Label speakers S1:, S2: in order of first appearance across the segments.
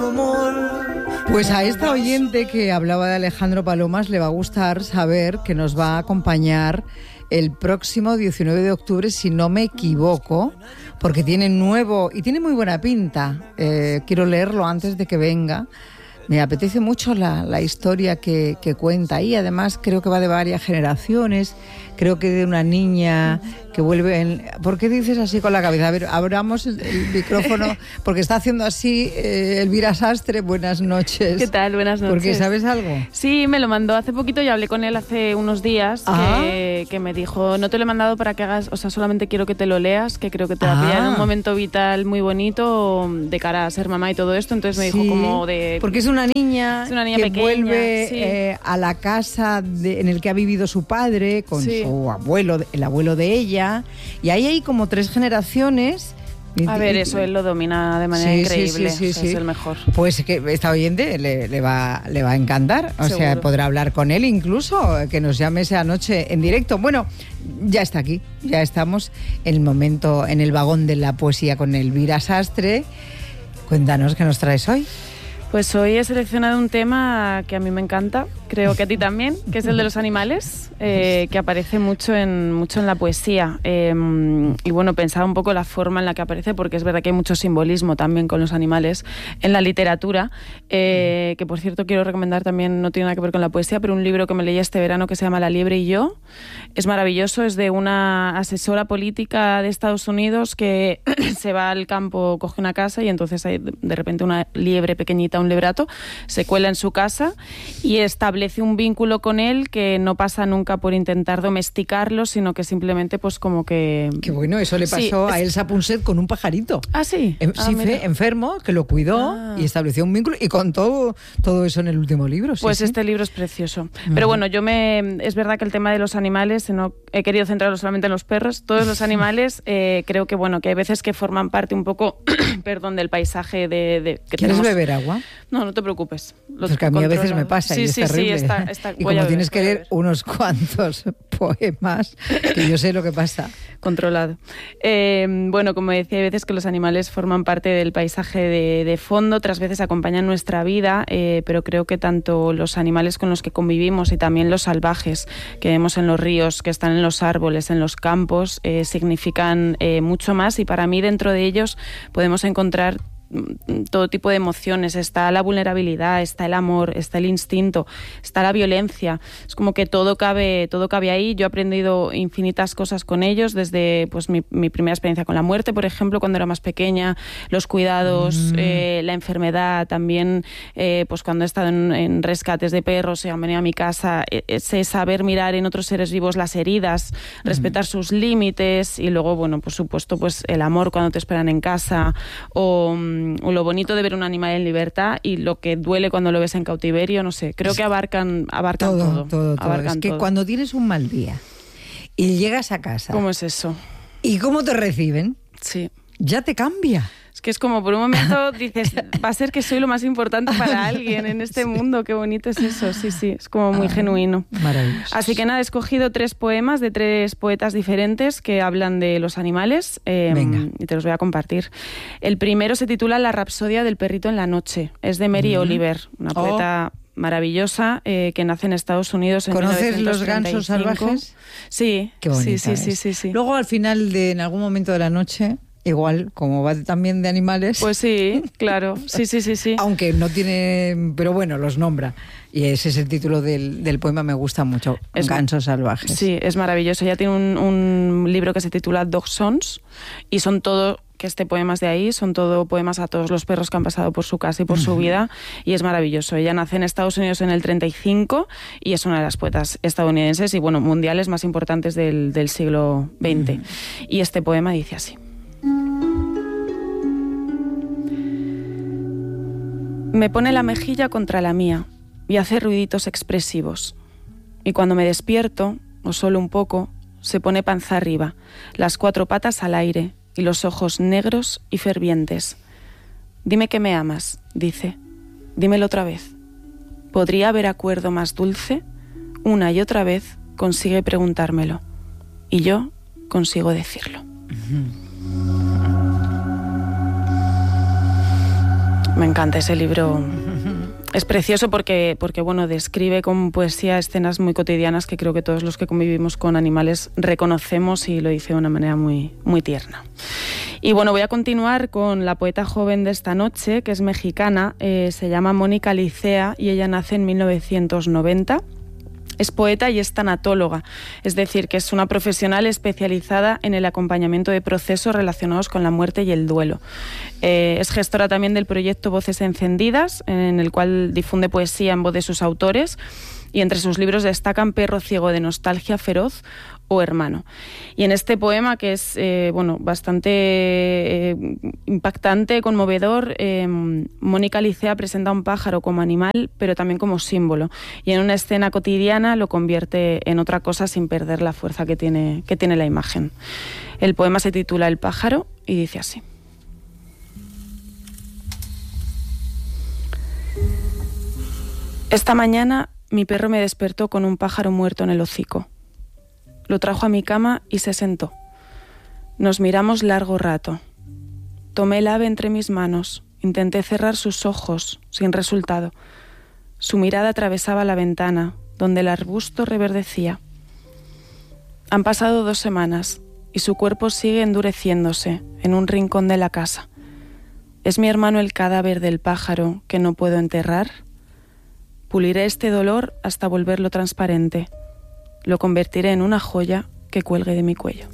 S1: Pues a esta oyente que hablaba de Alejandro Palomas le va a gustar saber que nos va a acompañar el próximo 19 de octubre, si no me equivoco, porque tiene nuevo y tiene muy buena pinta. Quiero leerlo antes de que venga. Me apetece mucho la historia que cuenta y además creo que va de varias generaciones. Creo que de una niña que vuelve... ¿Por qué dices así con la cabeza? A ver, abramos el micrófono, porque está haciendo así Elvira Sastre. Buenas noches.
S2: ¿Qué tal? Buenas noches.
S1: ¿Por qué? ¿Sabes algo?
S2: Sí, me lo mandó hace poquito y hablé con él hace unos días, que me dijo, no te lo he mandado para que hagas, o sea, solamente quiero que te lo leas, que creo que te va a pillar en un momento vital muy bonito de cara a ser mamá y todo esto. Entonces me dijo como de...
S1: Porque es una niña que
S2: pequeña,
S1: vuelve a la casa en el que ha vivido su padre, con su abuelo, el abuelo de ella, y ahí hay como 3 generaciones.
S2: A ver, eso él lo domina de manera increíble, es el mejor.
S1: Pues que esta oyente le va a encantar, o
S2: Seguro.
S1: sea, podrá hablar con él incluso, que nos llame esa noche en directo. Bueno, ya está aquí, ya estamos en el momento, en el vagón de la poesía con Elvira Sastre. Cuéntanos qué nos traes hoy.
S2: Pues hoy he seleccionado un tema que a mí me encanta, creo que a ti también, que es el de los animales, que aparece mucho en la poesía. Y bueno, pensaba un poco la forma en la que aparece, porque es verdad que hay mucho simbolismo también con los animales en la literatura, que por cierto quiero recomendar también, no tiene nada que ver con la poesía, pero un libro que me leí este verano que se llama La liebre y yo. Es maravilloso, es de una asesora política de Estados Unidos que se va al campo, coge una casa y entonces hay de repente una liebre pequeñita, un lebrato, se cuela en su casa y establece un vínculo con él que no pasa nunca por intentar domesticarlo, sino que simplemente pues como que...
S1: Qué bueno, eso le pasó a Elsa Punset con un pajarito.
S2: ¿Ah, sí?
S1: Sí, fue enfermo, que lo cuidó y estableció un vínculo y contó todo eso en el último libro.
S2: Pues este libro es precioso. Pero bueno, es verdad que el tema de los animales, no he querido centrarlo solamente en los perros, todos los animales, creo que bueno, que hay veces que forman parte un poco, perdón, del paisaje que
S1: ¿Quieres
S2: tenemos.
S1: beber agua?
S2: No te preocupes.
S1: Porque a mí a veces me pasa y es terrible.
S2: Está,
S1: y como tienes que leer unos cuantos poemas, que yo sé lo que pasa.
S2: Controlado. Bueno, como decía, hay veces que los animales forman parte del paisaje de fondo, otras veces acompañan nuestra vida, pero creo que tanto los animales con los que convivimos y también los salvajes que vemos en los ríos, que están en los árboles, en los campos, significan mucho más, y para mí dentro de ellos podemos encontrar todo tipo de emociones. Está la vulnerabilidad, está el amor, está el instinto, está la violencia. Es como que todo cabe ahí. Yo he aprendido infinitas cosas con ellos, desde pues mi primera experiencia con la muerte, por ejemplo, cuando era más pequeña, los cuidados, la enfermedad, también pues cuando he estado en rescates de perros y han venido a mi casa, ese saber mirar en otros seres vivos las heridas, respetar sus límites, y luego, bueno, por supuesto, pues el amor cuando te esperan en casa, o lo bonito de ver un animal en libertad y lo que duele cuando lo ves en cautiverio, no sé, creo que abarcan todo.
S1: Es que cuando tienes un mal día y llegas a casa...
S2: ¿Cómo es eso?
S1: ¿Y cómo te reciben?
S2: Sí.
S1: Ya te cambia.
S2: Es que es como por un momento dices, va a ser que soy lo más importante para alguien en este mundo. Qué bonito es eso, sí, es como muy genuino.
S1: Maravilloso.
S2: Así que nada, he escogido 3 poemas de 3 poetas diferentes que hablan de los animales, y te los voy a compartir. El primero se titula La rapsodia del perrito en la noche. Es de Mary Oliver, una poeta maravillosa que nace en Estados Unidos en
S1: ¿Conoces
S2: 1935.
S1: los gansos salvajes?
S2: Sí.
S1: Qué bonita
S2: sí.
S1: Luego al final en algún momento de la noche... Igual, como va también de animales.
S2: Pues sí, claro. Sí.
S1: Aunque no tiene... Pero bueno, los nombra. Y ese es el título del poema, me gusta mucho. Gansos salvajes.
S2: Sí, es maravilloso. Ella tiene un libro que se titula Dog Songs, y son todo... que este poema es de ahí, son todo poemas a todos los perros que han pasado por su casa y por su vida, y es maravilloso. Ella nace en Estados Unidos en el 35 y es una de las poetas estadounidenses y, bueno, mundiales más importantes del siglo XX. Y este poema dice así. Me pone la mejilla contra la mía y hace ruiditos expresivos. Y cuando me despierto, o solo un poco, se pone panza arriba, las 4 patas al aire y los ojos negros y fervientes. Dime que me amas, dice. Dímelo otra vez. ¿Podría haber acuerdo más dulce? Una y otra vez consigue preguntármelo. Y yo consigo decirlo. Me encanta ese libro. Es precioso porque bueno, describe con poesía escenas muy cotidianas que creo que todos los que convivimos con animales reconocemos, y lo dice de una manera muy, muy tierna. Y bueno, voy a continuar con la poeta joven de esta noche, que es mexicana, se llama Mónica Licea y ella nace en 1990. Es poeta y es tanatóloga, es decir, que es una profesional especializada en el acompañamiento de procesos relacionados con la muerte y el duelo. Es gestora también del proyecto Voces Encendidas, en el cual difunde poesía en voz de sus autores, y entre sus libros destacan Perro ciego de nostalgia feroz o Hermano. Y en este poema, que es bastante impactante, conmovedor, Mónica Licea presenta a un pájaro como animal, pero también como símbolo, y en una escena cotidiana lo convierte en otra cosa sin perder la fuerza que tiene la imagen. El poema se titula El pájaro y dice así. Esta mañana mi perro me despertó con un pájaro muerto en el hocico. Lo trajo a mi cama y se sentó. Nos miramos largo rato. Tomé el ave entre mis manos. Intenté cerrar sus ojos, sin resultado. Su mirada atravesaba la ventana, donde el arbusto reverdecía. Han pasado 2 semanas y su cuerpo sigue endureciéndose en un rincón de la casa. ¿Es mi hermano el cadáver del pájaro que no puedo enterrar? Puliré este dolor hasta volverlo transparente. Lo convertiré en una joya que cuelgue de mi cuello.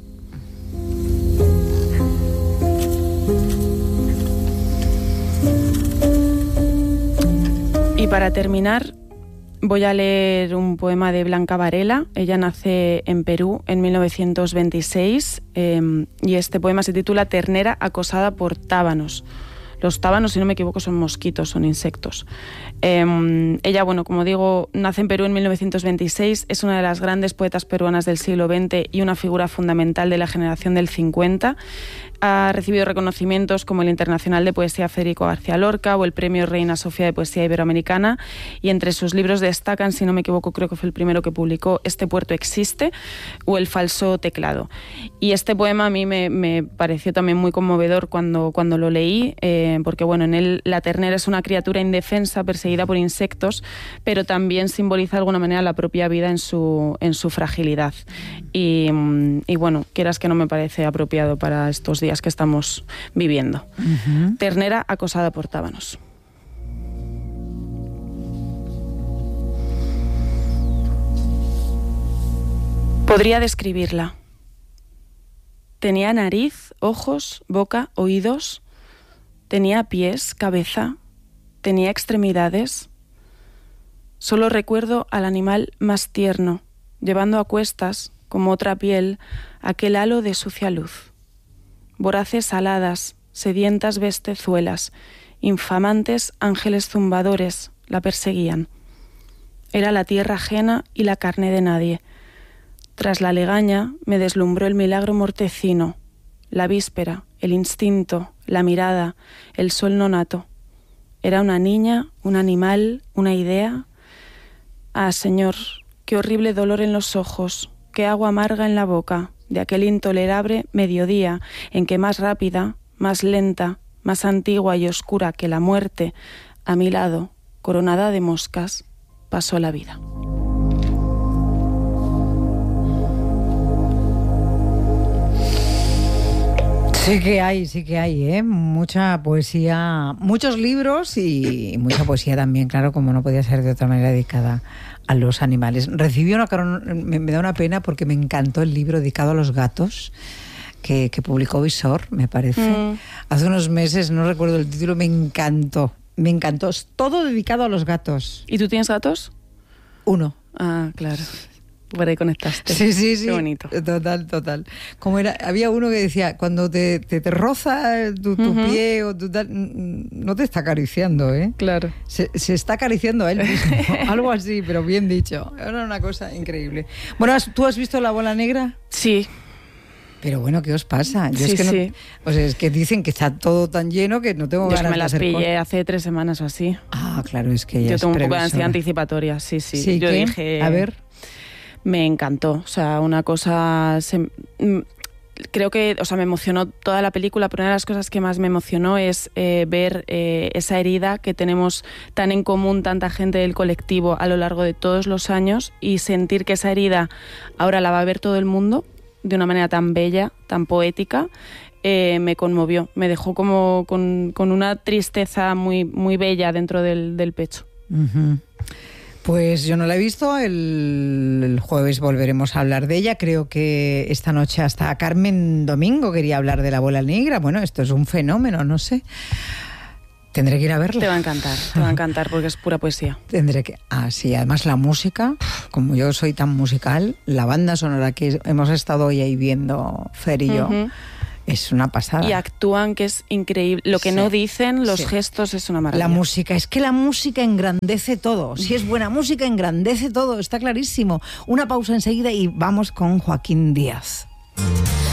S2: Y para terminar, voy a leer un poema de Blanca Varela. Ella nace en Perú en 1926 y este poema se titula Ternera acosada por tábanos. Los tábanos, si no me equivoco, son mosquitos, son insectos. Ella, bueno, como digo, nace en Perú en 1926, es una de las grandes poetas peruanas del siglo XX y una figura fundamental de la generación del 50. Ha recibido reconocimientos como el Internacional de Poesía Federico García Lorca o el Premio Reina Sofía de Poesía Iberoamericana, y entre sus libros destacan, si no me equivoco, creo que fue el primero que publicó, Este puerto existe, o El falso teclado. Y este poema a mí me pareció también muy conmovedor cuando lo leí, porque bueno, en él la ternera es una criatura indefensa perseguida por insectos, pero también simboliza de alguna manera la propia vida en su fragilidad. Y bueno, quieras que no, me parece apropiado para estos días que estamos viviendo. Uh-huh. Ternera acosada por tábanos. Podría describirla. Tenía nariz, ojos, boca, oídos. Tenía pies, cabeza. Tenía extremidades. Solo recuerdo al animal más tierno, llevando a cuestas, como otra piel, aquel halo de sucia luz. Voraces aladas, sedientas bestezuelas, infamantes ángeles zumbadores la perseguían. Era la tierra ajena y la carne de nadie. Tras la legaña me deslumbró el milagro mortecino, la víspera, el instinto, la mirada, el sol nonato. Era una niña, un animal, una idea. Ah, Señor, qué horrible dolor en los ojos, qué agua amarga en la boca, de aquel intolerable mediodía en que más rápida, más lenta, más antigua y oscura que la muerte, a mi lado, coronada de moscas, pasó la vida.
S1: Sí que hay, mucha poesía, muchos libros y mucha poesía también, claro, como no podía ser de otra manera, dedicada a los animales. Recibí me da una pena porque me encantó el libro dedicado a los gatos que publicó Visor, me parece. Hace unos meses, no recuerdo el título, me encantó. Es todo dedicado a los gatos.
S2: ¿Y tú tienes gatos?
S1: Uno.
S2: Ah, claro. Por ahí conectaste.
S1: Sí.
S2: Qué bonito.
S1: Total. Como era, había uno que decía, cuando te roza tu pie o tu tal, no te está acariciando, ¿eh?
S2: Claro.
S1: Se está acariciando a él mismo. Algo así, pero bien dicho. Era una cosa increíble. Bueno, ¿tú has visto La bola negra?
S2: Sí.
S1: Pero bueno, ¿qué os pasa? Yo
S2: sí,
S1: es que
S2: sí.
S1: O sea, es que dicen que está todo tan lleno que no tengo ganas de hacer.
S2: Yo me las pillé hace 3 semanas o así.
S1: Ah, claro, es que ya
S2: yo
S1: es
S2: tengo un poco de
S1: previsora.
S2: ansiedad anticipatoria, sí.
S1: ¿Sí?
S2: Yo dije...
S1: A ver...
S2: Me encantó, o sea, una cosa... creo que, o sea, me emocionó toda la película, pero una de las cosas que más me emocionó es ver esa herida que tenemos tan en común tanta gente del colectivo a lo largo de todos los años, y sentir que esa herida ahora la va a ver todo el mundo de una manera tan bella, tan poética. Me conmovió, me dejó como con una tristeza muy, muy bella dentro del pecho.
S1: Uh-huh. Pues yo no la he visto, el jueves volveremos a hablar de ella. Creo que esta noche hasta Carmen Domingo quería hablar de La Bola Negra. Bueno, esto es un fenómeno, no sé. Tendré que ir a verla.
S2: Te va a encantar porque es pura poesía.
S1: Tendré que... Ah, sí, además la música, como yo soy tan musical, la banda sonora que hemos estado hoy ahí viendo, Fer y yo, es una pasada.
S2: Y actúan, que es increíble. Lo que no dicen, los gestos, es una maravilla.
S1: La música, es que la música engrandece todo. Si es buena música, engrandece todo, está clarísimo. Una pausa enseguida y vamos con Joaquín Díaz.